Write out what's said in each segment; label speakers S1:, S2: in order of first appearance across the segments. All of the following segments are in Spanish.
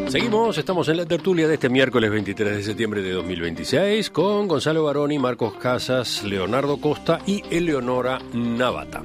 S1: Seguimos, estamos en la tertulia de este miércoles 23 de septiembre de 2026 con Gonzalo Baroni, Marcos Casas, Leonardo Costa y Eleonora Navata.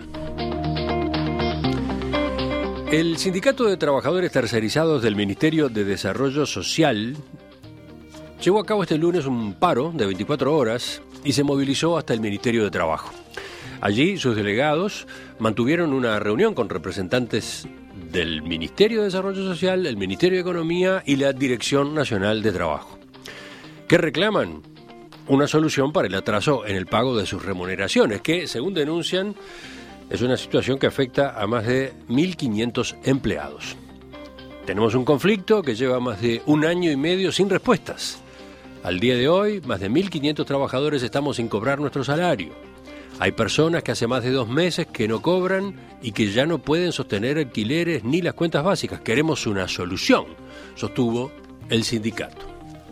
S1: El Sindicato de Trabajadores Tercerizados del Ministerio de Desarrollo Social llevó a cabo este lunes un paro de 24 horas y se movilizó hasta el Ministerio de Trabajo. Allí sus delegados mantuvieron una reunión con representantes del Ministerio de Desarrollo Social, el Ministerio de Economía y la Dirección Nacional de Trabajo. ¿Qué reclaman? Una solución para el atraso en el pago de sus remuneraciones, que, según denuncian, es una situación que afecta a más de 1.500 empleados. Tenemos un conflicto que lleva más de un año y medio sin respuestas. Al día de hoy, más de 1.500 trabajadores estamos sin cobrar nuestro salario. Hay personas que hace más de 2 meses que no cobran y que ya no pueden sostener alquileres ni las cuentas básicas. Queremos una solución, sostuvo el sindicato.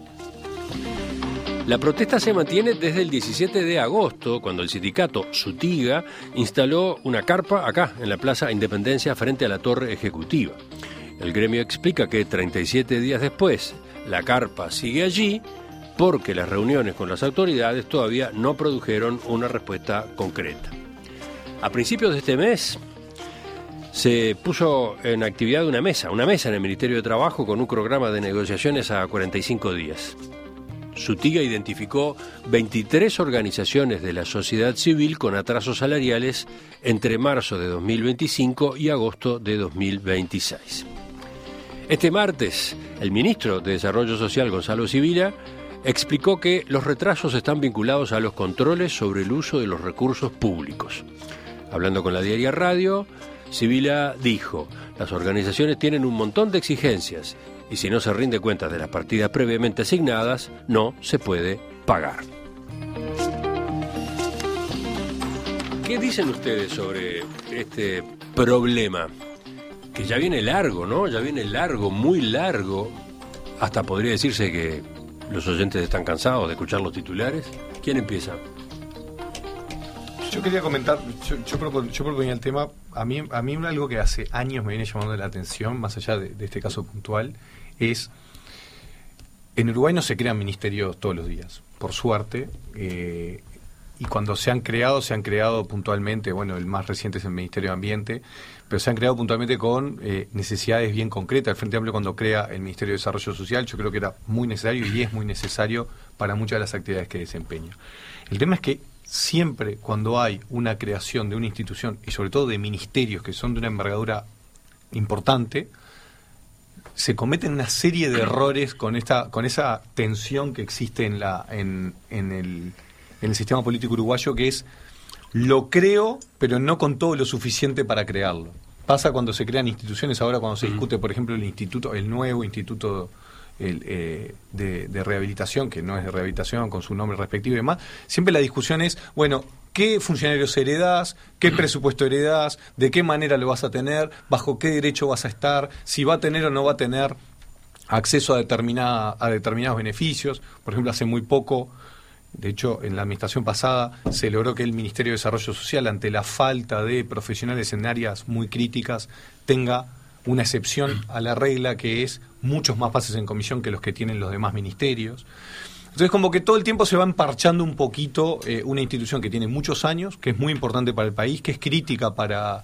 S1: La protesta se mantiene desde el 17 de agosto, cuando el sindicato Sutiga instaló una carpa acá, en la Plaza Independencia, frente a la Torre Ejecutiva. El gremio explica que 37 días después, la carpa sigue allí, porque las reuniones con las autoridades todavía no produjeron una respuesta concreta. A principios de este mes se puso en actividad una mesa en el Ministerio de Trabajo con un programa de negociaciones a 45 días. Sutiga identificó 23 organizaciones de la sociedad civil con atrasos salariales entre marzo de 2025 y agosto de 2026. Este martes, el ministro de Desarrollo Social, Gonzalo Sibila, explicó que los retrasos están vinculados a los controles sobre el uso de los recursos públicos. Hablando con la Diaria Radio, Sibila dijo: las organizaciones tienen un montón de exigencias y si no se rinde cuenta de las partidas previamente asignadas, no se puede pagar. ¿Qué dicen ustedes sobre este problema? Que ya viene largo, ¿no? Ya viene largo, muy largo. Hasta podría decirse que los oyentes están cansados de escuchar los titulares. ¿Quién empieza?
S2: Yo quería comentar, yo proponía el tema. A mí algo que hace años me viene llamando la atención, más allá de este caso puntual, es: en Uruguay no se crean ministerios todos los días, por suerte, y cuando se han creado puntualmente. Bueno, el más reciente es el Ministerio de Ambiente, pero se han creado puntualmente con necesidades bien concretas. El Frente Amplio, cuando crea el Ministerio de Desarrollo Social, yo creo que era muy necesario y es muy necesario para muchas de las actividades que desempeña. El tema es que siempre cuando hay una creación de una institución, y sobre todo de ministerios que son de una envergadura importante, se cometen una serie de errores con esa tensión que existe en el sistema político uruguayo, que es: lo creo, pero no con todo lo suficiente para crearlo. Pasa cuando se crean instituciones. Ahora, cuando se discute, por ejemplo, el nuevo instituto de rehabilitación, que no es de rehabilitación, con su nombre respectivo y demás, siempre la discusión es: bueno, ¿qué funcionarios heredás? ¿Qué presupuesto heredás? ¿De qué manera lo vas a tener? ¿Bajo qué derecho vas a estar? ¿Si va a tener o no va a tener acceso a determinados beneficios? Por ejemplo, hace muy poco, de hecho, en la administración pasada, se logró que el Ministerio de Desarrollo Social, ante la falta de profesionales en áreas muy críticas, tenga una excepción a la regla, que es muchos más pases en comisión que los que tienen los demás ministerios. Entonces, como que todo el tiempo se va emparchando un poquito una institución que tiene muchos años, que es muy importante para el país, que es crítica para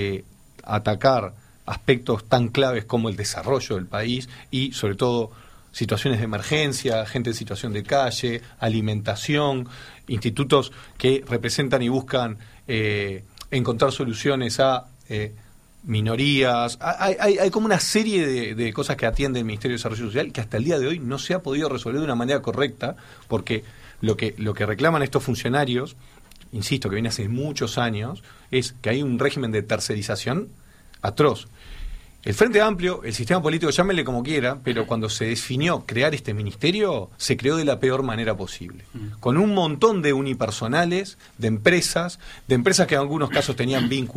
S2: atacar aspectos tan claves como el desarrollo del país y, sobre todo, situaciones de emergencia, gente en situación de calle, alimentación, institutos que representan y buscan encontrar soluciones a minorías. Hay como una serie de cosas que atiende el Ministerio de Desarrollo Social que hasta el día de hoy no se ha podido resolver de una manera correcta, porque lo que reclaman estos funcionarios, insisto, que viene hace muchos años, es que hay un régimen de tercerización atroz. El Frente Amplio, el sistema político, llámenle como quiera, pero cuando se definió crear este ministerio, se creó de la peor manera posible. Con un montón de unipersonales, de empresas que en algunos casos tenían vínculos